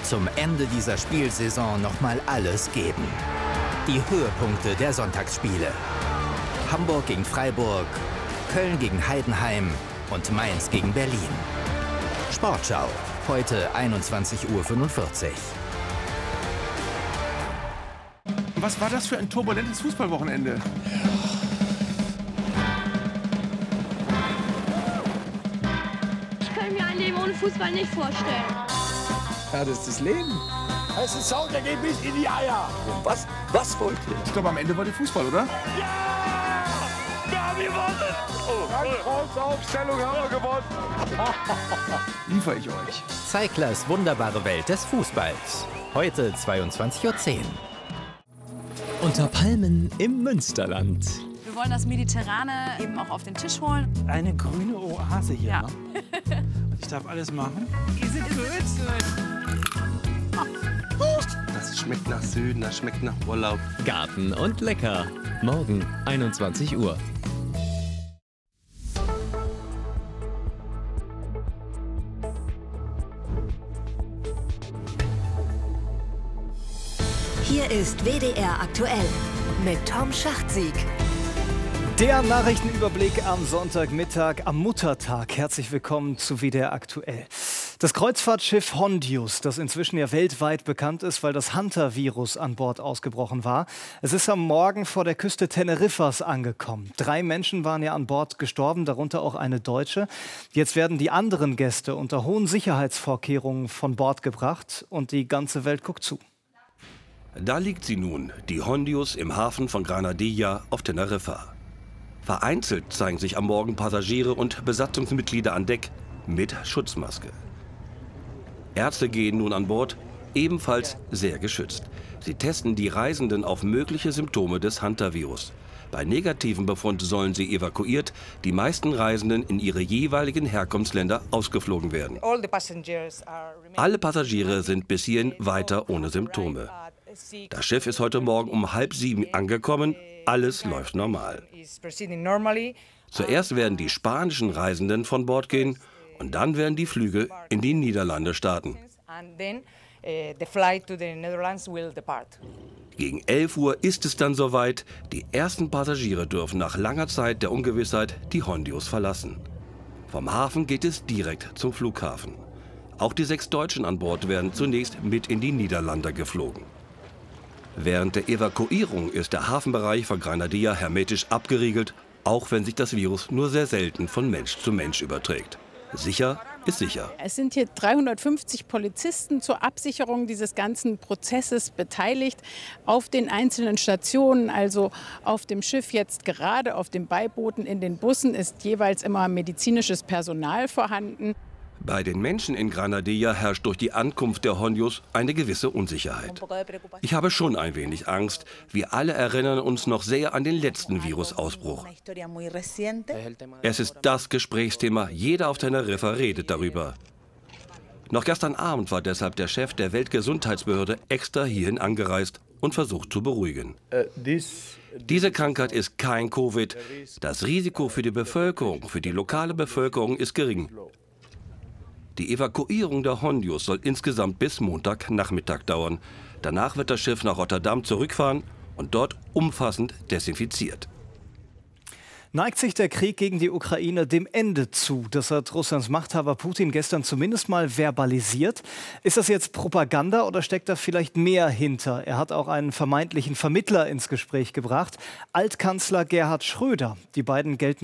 zum Ende dieser Spielsaison nochmal alles geben. Die Höhepunkte der Sonntagsspiele. Hamburg gegen Freiburg, Köln gegen Heidenheim und Mainz gegen Berlin. Sportschau, heute 21:45 Uhr. Was war das für ein turbulentes Fußballwochenende? Ich kann mir ein Leben ohne Fußball nicht vorstellen. Ja, das ist das Leben. Es ist Sound, der geht bis in die Eier. Was wollt ihr? Ich glaube, am Ende war der Fußball, oder? Ja! Wir haben gewonnen! Große Aufstellung haben wir gewonnen. Liefere ich euch. Zeiglers wunderbare Welt des Fußballs. Heute 22:10 Uhr. Unter Palmen im Münsterland. Wir wollen das Mediterrane eben auch auf den Tisch holen. Eine grüne Oase hier. Ja. Ne? Ich darf alles machen. Die sind gut. Das schmeckt nach Süden, das schmeckt nach Urlaub. Garten und lecker. Morgen 21 Uhr. Hier ist WDR aktuell mit Tom Schachtsieg. Der Nachrichtenüberblick am Sonntagmittag, am Muttertag. Herzlich willkommen zu WDR aktuell. Das Kreuzfahrtschiff Hondius, das inzwischen ja weltweit bekannt ist, weil das Hunter-Virus an Bord ausgebrochen war. Es ist am Morgen vor der Küste Teneriffas angekommen. 3 Menschen waren ja an Bord gestorben, darunter auch eine Deutsche. Jetzt werden die anderen Gäste unter hohen Sicherheitsvorkehrungen von Bord gebracht und die ganze Welt guckt zu. Da liegt sie nun, die Hondius im Hafen von Granadilla auf Teneriffa. Vereinzelt zeigen sich am Morgen Passagiere und Besatzungsmitglieder an Deck mit Schutzmaske. Ärzte gehen nun an Bord, ebenfalls sehr geschützt. Sie testen die Reisenden auf mögliche Symptome des Hunter-Virus. Bei negativem Befund sollen sie evakuiert, die meisten Reisenden in ihre jeweiligen Herkunftsländer ausgeflogen werden. Alle Passagiere sind bis hierhin weiter ohne Symptome. Das Schiff ist heute Morgen um 6:30 angekommen. Alles läuft normal. Zuerst werden die spanischen Reisenden von Bord gehen und dann werden die Flüge in die Niederlande starten. Gegen 11 Uhr ist es dann soweit. Die ersten Passagiere dürfen nach langer Zeit der Ungewissheit die Hondius verlassen. Vom Hafen geht es direkt zum Flughafen. Auch die 6 Deutschen an Bord werden zunächst mit in die Niederlande geflogen. Während der Evakuierung ist der Hafenbereich von Granadilla hermetisch abgeriegelt, auch wenn sich das Virus nur sehr selten von Mensch zu Mensch überträgt. Sicher ist sicher. Es sind hier 350 Polizisten zur Absicherung dieses ganzen Prozesses beteiligt. Auf den einzelnen Stationen, also auf dem Schiff jetzt gerade, auf den Beibooten, in den Bussen, ist jeweils immer medizinisches Personal vorhanden. Bei den Menschen in Granadilla herrscht durch die Ankunft der Hondius eine gewisse Unsicherheit. Ich habe schon ein wenig Angst. Wir alle erinnern uns noch sehr an den letzten Virusausbruch. Es ist das Gesprächsthema. Jeder auf Teneriffa redet darüber. Noch gestern Abend war deshalb der Chef der Weltgesundheitsbehörde extra hierhin angereist und versucht zu beruhigen. Diese Krankheit ist kein Covid. Das Risiko für die Bevölkerung, für die lokale Bevölkerung ist gering. Die Evakuierung der Hondius soll insgesamt bis Montagnachmittag dauern. Danach wird das Schiff nach Rotterdam zurückfahren und dort umfassend desinfiziert. Neigt sich der Krieg gegen die Ukraine dem Ende zu? Das hat Russlands Machthaber Putin gestern zumindest mal verbalisiert. Ist das jetzt Propaganda oder steckt da vielleicht mehr hinter? Er hat auch einen vermeintlichen Vermittler ins Gespräch gebracht, Altkanzler Gerhard Schröder. Die beiden gelten